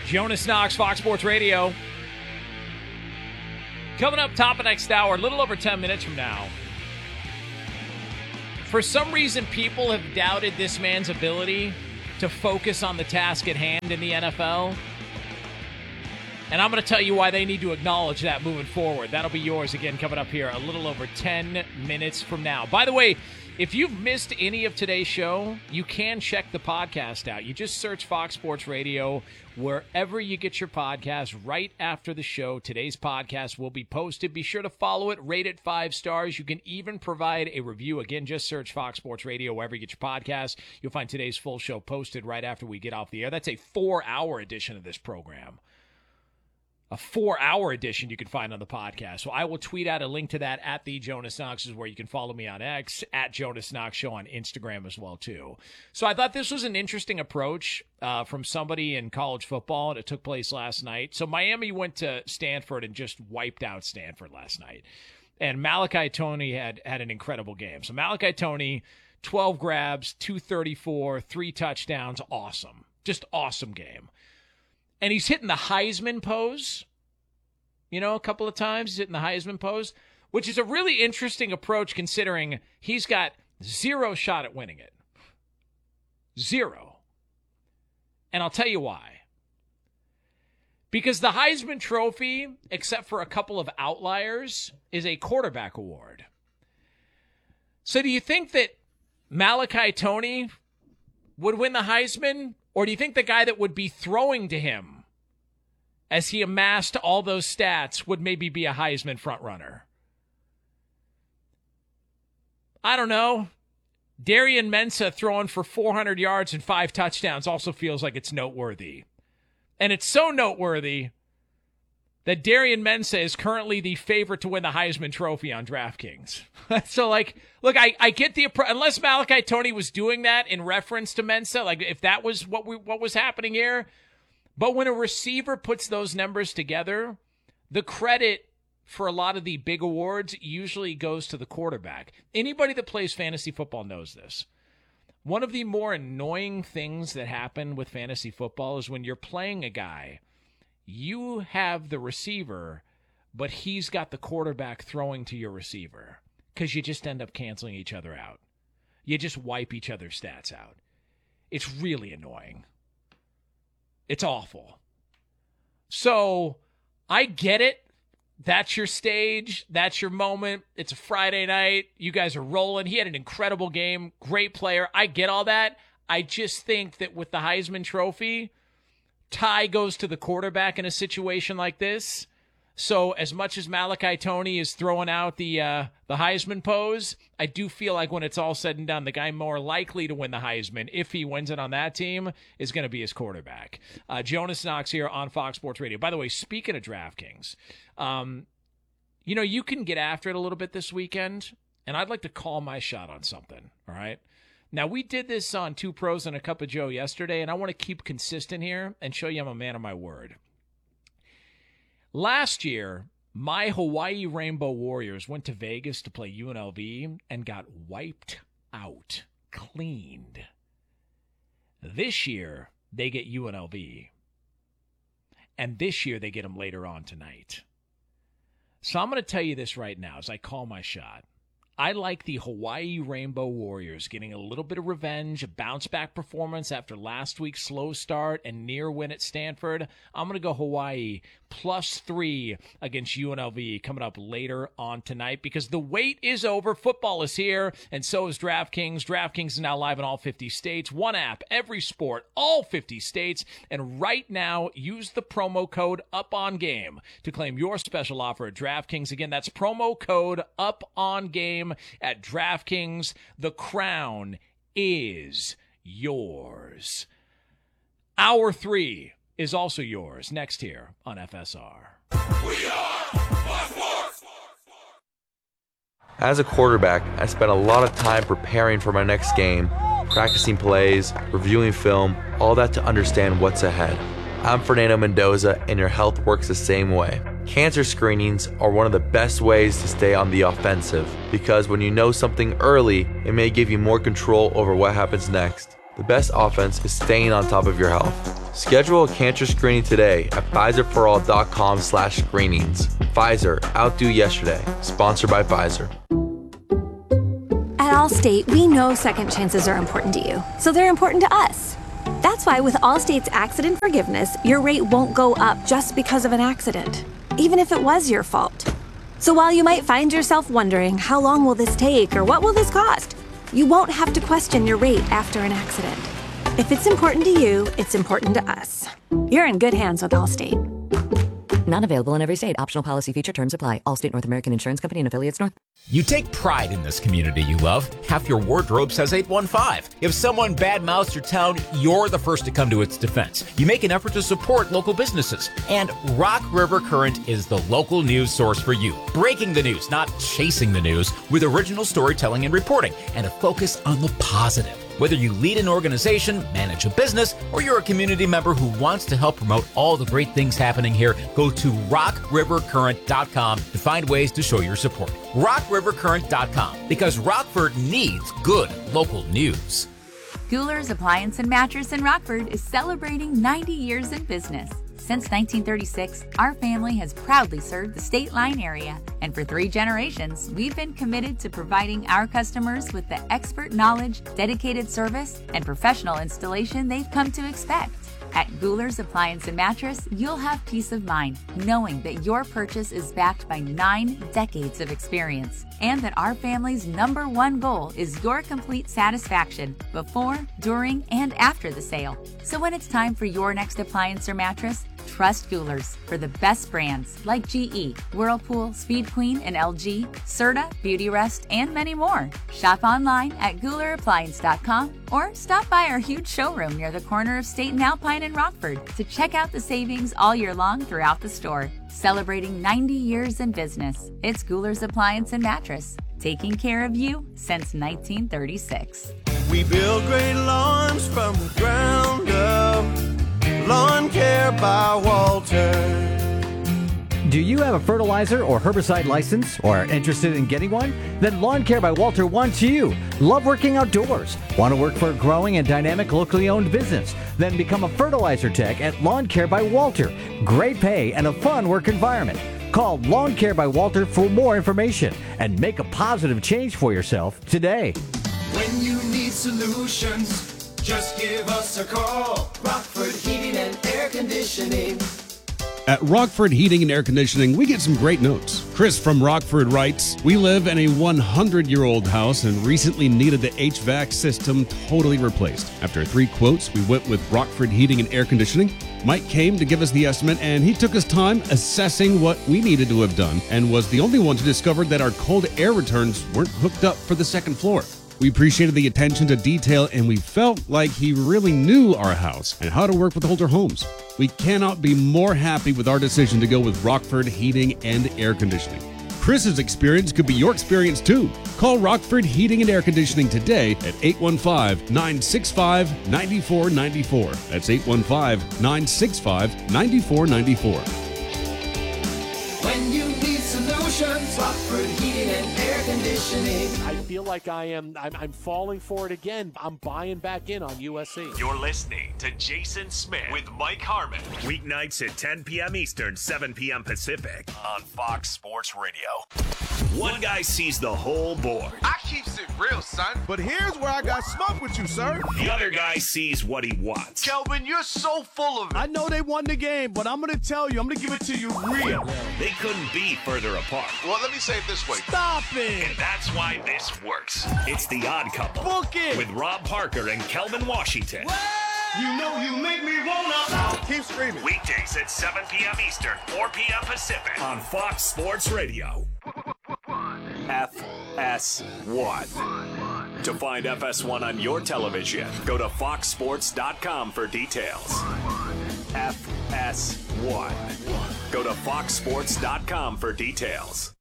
Jonas Knox, Fox Sports Radio. Coming up top of next hour, a little over 10 minutes from now. For some reason, people have doubted this man's ability to focus on the task at hand in the NFL. And I'm going to tell you why they need to acknowledge that moving forward. That'll be yours again coming up here a little over 10 minutes from now. By the way, if you've missed any of today's show, you can check the podcast out. You just search Fox Sports Radio wherever you get your podcast. Right after the show, today's podcast will be posted. Be sure to follow it, rate it 5 stars. You can even provide a review. Again, just search Fox Sports Radio wherever you get your podcast. You'll find today's full show posted right after we get off the air. That's a 4-hour edition of this program. A 4-hour edition you can find on the podcast. So I will tweet out a link to that at the Jonas Knox, is where you can follow me on X, at Jonas Knox Show on Instagram as well, too. So I thought this was an interesting approach from somebody in college football, and it took place last night. So Miami went to Stanford and just wiped out Stanford last night. And Malachi Toney had an incredible game. So Malachi Toney, 12 grabs, 234, 3 touchdowns. Awesome. Just awesome game. And he's hitting the Heisman pose, a couple of times. He's hitting the Heisman pose, which is a really interesting approach considering he's got 0 shot at winning it. 0. And I'll tell you why. Because the Heisman Trophy, except for a couple of outliers, is a quarterback award. So do you think that Malachi Toney would win the Heisman? Or do you think the guy that would be throwing to him as he amassed all those stats would maybe be a Heisman frontrunner? I don't know. Darian Mensah throwing for 400 yards and 5 touchdowns also feels like it's noteworthy. And it's so noteworthy that Darian Mensah is currently the favorite to win the Heisman Trophy on DraftKings. So, look, I get the unless Malachi Toney was doing that in reference to Mensah, if that was what was happening here. But when a receiver puts those numbers together, the credit for a lot of the big awards usually goes to the quarterback. Anybody that plays fantasy football knows this. One of the more annoying things that happen with fantasy football is when you're playing a guy, you have the receiver, but he's got the quarterback throwing to your receiver because you just end up canceling each other out. You just wipe each other's stats out. It's really annoying. It's awful. So I get it. That's your stage. That's your moment. It's a Friday night. You guys are rolling. He had an incredible game. Great player. I get all that. I just think that with the Heisman Trophy, tie goes to the quarterback in a situation like this. So as much as Malachi Toney is throwing out the Heisman pose, I do feel like when it's all said and done, the guy more likely to win the Heisman, if he wins it on that team, is going to be his quarterback. Jonas Knox here on Fox Sports Radio. By the way, speaking of DraftKings, you can get after it a little bit this weekend, and I'd like to call my shot on something, all right? Now, we did this on Two Pros and a Cup of Joe yesterday, and I want to keep consistent here and show you I'm a man of my word. Last year, my Hawaii Rainbow Warriors went to Vegas to play UNLV and got wiped out, cleaned. This year, they get UNLV. And this year, they get them later on tonight. So I'm going to tell you this right now as I call my shot. I like the Hawaii Rainbow Warriors getting a little bit of revenge, a bounce-back performance after last week's slow start and near win at Stanford. I'm going to go Hawaii +3 against UNLV coming up later on tonight because the wait is over. Football is here, and so is DraftKings. DraftKings is now live in all 50 states. One app, every sport, all 50 states. And right now, use the promo code UPONGAME to claim your special offer at DraftKings. Again, that's promo code UPONGAME at DraftKings. The crown is yours. Hour 3 is also yours next here on FSR. We are Fox Sports. As a quarterback, I spent a lot of time preparing for my next game, practicing plays, reviewing film, all that to understand what's ahead. I'm Fernando Mendoza, and your health works the same way. Cancer screenings are one of the best ways to stay on the offensive because when you know something early, it may give you more control over what happens next. The best offense is staying on top of your health. Schedule a cancer screening today at PfizerForAll.com/screenings. Pfizer, outdo yesterday. Sponsored by Pfizer. At Allstate, we know second chances are important to you, so they're important to us. That's why with Allstate's accident forgiveness, your rate won't go up just because of an accident, even if it was your fault. So while you might find yourself wondering, how long will this take or what will this cost? You won't have to question your rate after an accident. If it's important to you, it's important to us. You're in good hands with Allstate. Not available in every state. Optional policy feature terms apply. Allstate North American Insurance Company and affiliates North. You take pride in this community you love. Half your wardrobe says 815. If someone badmouths your town, you're the first to come to its defense. You make an effort to support local businesses. And Rock River Current is the local news source for you. Breaking the news, not chasing the news, with original storytelling and reporting, and a focus on the positive. Whether you lead an organization, manage a business, or you're a community member who wants to help promote all the great things happening here, go to rockrivercurrent.com to find ways to show your support. rockrivercurrent.com, because Rockford needs good local news. Gouler's Appliance and Mattress in Rockford is celebrating 90 years in business. Since 1936, our family has proudly served the State Line area, and for 3 generations, we've been committed to providing our customers with the expert knowledge, dedicated service, and professional installation they've come to expect. At Gouler's Appliance and Mattress, you'll have peace of mind knowing that your purchase is backed by 9 decades of experience, and that our family's #1 goal is your complete satisfaction before, during, and after the sale. So when it's time for your next appliance or mattress, trust Gouler's for the best brands like GE, Whirlpool, Speed Queen, and LG, Serta, Beautyrest, and many more. Shop online at GoulerAppliance.com or stop by our huge showroom near the corner of State and Alpine in Rockford to check out the savings all year long throughout the store. Celebrating 90 years in business, it's Gouler's Appliance and Mattress, taking care of you since 1936. We build great lawns from the ground up. Lawn Care by Walter. Do you have a fertilizer or herbicide license or are interested in getting one? Then Lawn Care by Walter wants you. Love working outdoors? Want to work for a growing and dynamic locally owned business? Then become a fertilizer tech at Lawn Care by Walter. Great pay and a fun work environment. Call Lawn Care by Walter for more information and make a positive change for yourself today. When you need solutions, just give us a call. Rockford Heating and Air Conditioning. At Rockford Heating and Air Conditioning, we get some great notes. Chris from Rockford writes, "We live in a 100-year-old house and recently needed the HVAC system totally replaced. After 3 quotes, we went with Rockford Heating and Air Conditioning. Mike came to give us the estimate, and he took his time assessing what we needed to have done and was the only one to discover that our cold air returns weren't hooked up for the second floor. We appreciated the attention to detail, and we felt like he really knew our house and how to work with older homes. We cannot be more happy with our decision to go with Rockford Heating and Air Conditioning. Chris's experience could be your experience too. Call Rockford Heating and Air Conditioning today at 815-965-9494. That's 815-965-9494. When you need solutions, Rockford Heating and Air Conditioning. I feel like I'm falling for it again. I'm buying back in on USC. You're listening to Jason Smith with Mike Harmon. Weeknights at 10 p.m. Eastern, 7 p.m. Pacific on Fox Sports Radio. One guy sees the whole board. I keeps it real, son. But here's where I got smoke with you, sir. The other guy sees what he wants. Kelvin, you're so full of it. I know they won the game, but I'm going to tell you, I'm going to give it to you real. They couldn't be further apart. Well, let me say it this way. Stop it. And that's why this works. It's The Odd Couple. Book it. With Rob Parker and Kelvin Washington. What? You know you make me wanna. Keep screaming. Weekdays at 7 p.m. Eastern, 4 p.m. Pacific on Fox Sports Radio. FS1. To find FS1 on your television, go to foxsports.com for details. FS1. Go to foxsports.com for details.